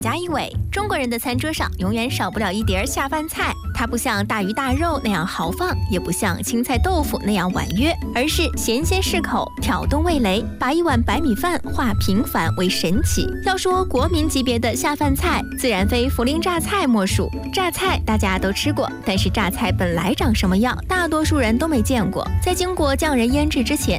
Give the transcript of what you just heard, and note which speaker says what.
Speaker 1: 贾一伟，中国人的餐桌上永远少不了一碟下饭菜，它不像大鱼大肉那样豪放，也不像青菜豆腐那样婉约，而是咸鲜适口，挑动味蕾，把一碗白米饭化平凡为神奇。要说国民级别的下饭菜，自然非涪陵榨菜莫属。榨菜大家都吃过，但是榨菜本来长什么样，大多数人都没见过。在经过匠人腌制之前，